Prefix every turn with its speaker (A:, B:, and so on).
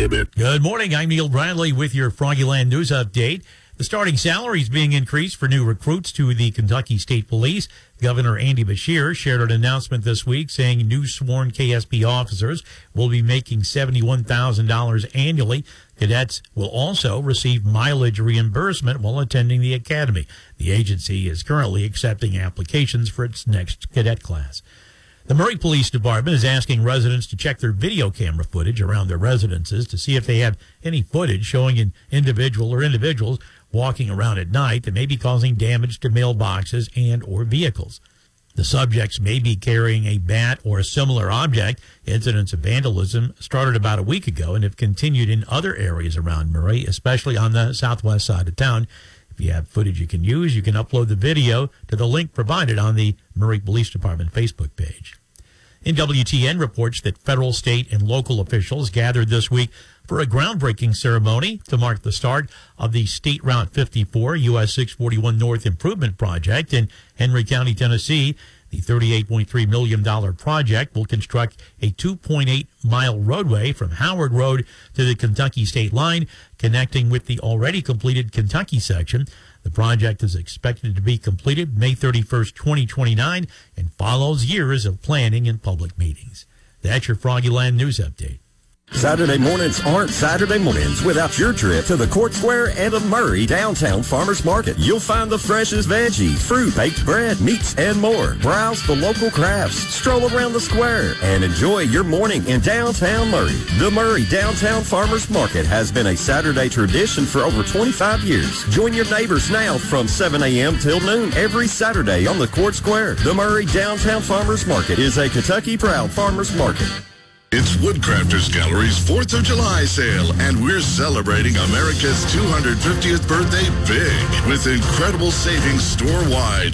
A: prohibit.
B: Good morning. I'm Neil Bradley with your Froggyland News Update. The starting salary is being increased for new recruits to the Kentucky State Police. Governor Andy Beshear shared an announcement this week saying new sworn KSP officers will be making $71,000 annually. Cadets will also receive mileage reimbursement while attending the academy. The agency is currently accepting applications for its next cadet class. The Murray Police Department is asking residents to check their video camera footage around their residences to see if they have any footage showing an individual or individuals walking around at night that may be causing damage to mailboxes and or vehicles. The subjects may be carrying a bat or a similar object. Incidents of vandalism started about a week ago and have continued in other areas around Murray, especially on the southwest side of town. If you have footage you can use, you can upload the video to the link provided on the Murray Police Department Facebook page. NWTN reports that federal, state, and local officials gathered this week for a groundbreaking ceremony to mark the start of the State Route 54 US 641 North Improvement Project in Henry County, Tennessee. The $38.3 million project will construct a 2.8-mile roadway from Howard Road to the Kentucky state line, connecting with the already completed Kentucky section. The project is expected to be completed May 31st, 2029, and follows years of planning and public meetings. That's your Froggyland News Update.
C: Saturday mornings aren't Saturday mornings without your trip to the Court Square and of Murray Downtown Farmers Market. You'll find the freshest veggies, fruit, baked bread, meats, and more. Browse the local crafts, stroll around the square, and enjoy your morning in downtown Murray. The Murray Downtown Farmers Market has been a Saturday tradition for over 25 years. Join your neighbors now from 7 a.m. till noon every Saturday on the Court Square. The Murray Downtown Farmers Market is a Kentucky proud farmers market.
A: It's Woodcrafters Gallery's 4th of July sale, and we're celebrating America's 250th birthday big with incredible savings store-wide.